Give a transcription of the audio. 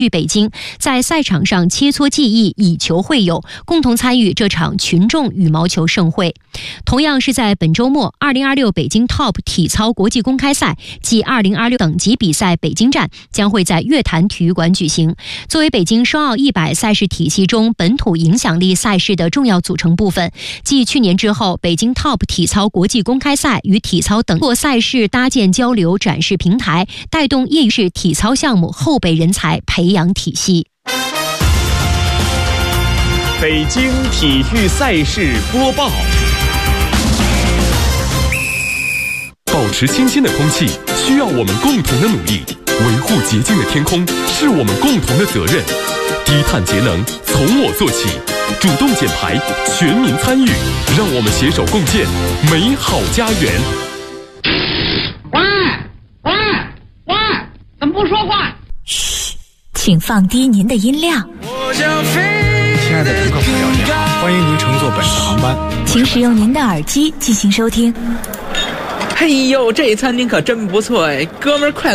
与北京在赛场上切磋技艺，以球会友，共同参与这场群众羽毛球盛会。同样是在本周末，2026北京 TOP 体操国际公开赛暨2026等级比赛北京站将会在乐坛体育馆举行。作为北京申奥100赛事体系中本土影响力赛事的重要组成部分，继去年之后，北京 TOP 体操国际公开赛与体操等多赛事搭建交流展示平台，带动业余式体操项目后备人才培养体系。 北京体育赛事播报。 保持清新的空气需要我们共同的努力，维护洁净的天空是我们共同的责任。低碳节能从我做起，主动减排，全民参与，让我们携手共建美好家园。 喂，怎么不说话？ 嘘，请放低您的音量。 亲爱的乘客朋友，您好，欢迎您乘坐本次航班。 请使用您的耳机进行收听。 嘿呦，这餐厅可真不错哎，哥们儿快